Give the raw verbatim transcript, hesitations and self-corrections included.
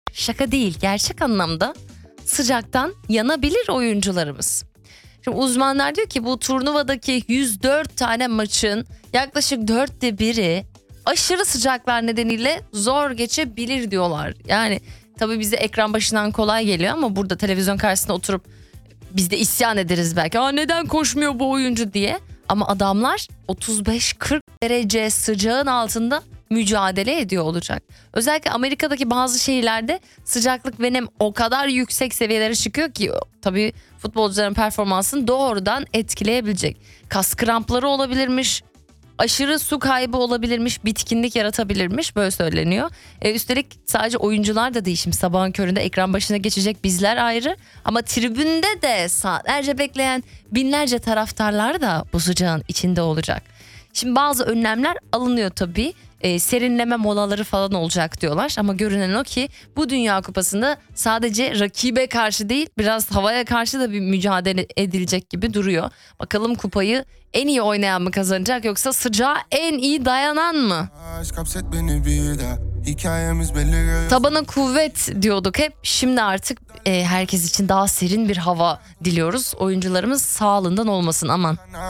Şaka değil, gerçek anlamda sıcaktan yanabilir oyuncularımız. Şimdi uzmanlar diyor ki bu turnuvadaki yüz dört tane maçın yaklaşık dörtte biri aşırı sıcaklar nedeniyle zor geçebilir diyorlar. Yani tabii bize ekran başından kolay geliyor ama burada televizyon karşısında oturup biz de isyan ederiz belki. Aa, neden koşmuyor bu oyuncu diye. Ama adamlar otuz beş kırk derece sıcağın altında mücadele ediyor olacak. Özellikle Amerika'daki bazı şehirlerde sıcaklık ve nem o kadar yüksek seviyelere çıkıyor ki tabii futbolcuların performansını doğrudan etkileyebilecek. Kas krampları olabilirmiş, aşırı su kaybı olabilirmiş, bitkinlik yaratabilirmiş, böyle söyleniyor. E, üstelik sadece oyuncular da değil, şimdi sabahın köründe ekran başına geçecek bizler ayrı. Ama tribünde de saatlerce bekleyen binlerce taraftarlar da bu sıcağın içinde olacak. Şimdi bazı önlemler alınıyor tabii. E, serinleme molaları falan olacak diyorlar. Ama görünen o ki bu Dünya Kupası'nda sadece rakibe karşı değil biraz havaya karşı da bir mücadele edilecek gibi duruyor. Bakalım kupayı en iyi oynayan mı kazanacak yoksa sıcağa en iyi dayanan mı? Tabana kuvvet diyorduk hep. Şimdi artık e, herkes için daha serin bir hava diliyoruz. Oyuncularımız sağlığından olmasın aman.